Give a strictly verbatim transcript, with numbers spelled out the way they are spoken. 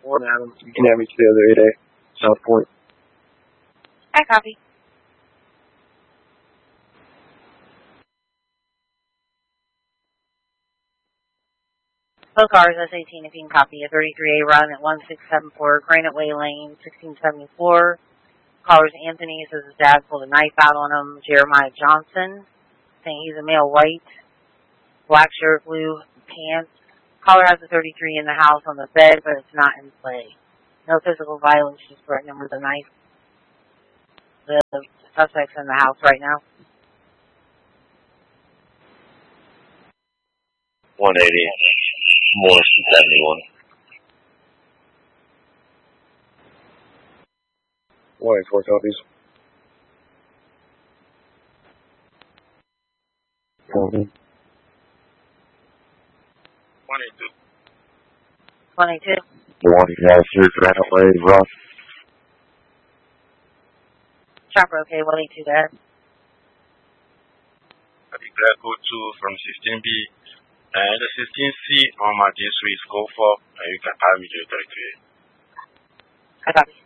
four, Adam. You can have me to the other eight A, South Point. I copy. Both cars, S eighteen, if you can copy, a thirty-three A run at one six seven four Granite Way Lane, sixteen seventy-four. Caller's Anthony says his dad pulled a knife out on him. Jeremiah Johnson, saying he's a male white, black shirt, blue pants. Caller has a thirty-three in the house on the bed, but it's not in play. No physical violence, just threatening him with a knife. The suspect's in the house right now. one eighty, Morrison seventy-one. one eighty-four copies. Mm-hmm. one eighty-two. one eighty-two. one eighty-two, Granite Way, Rough. Chopper, okay, one eighty-two there. I think that go to from sixteen B. And the sixteen C on my G Suite, go for, and you can carry me to the thirty-three A. I copy.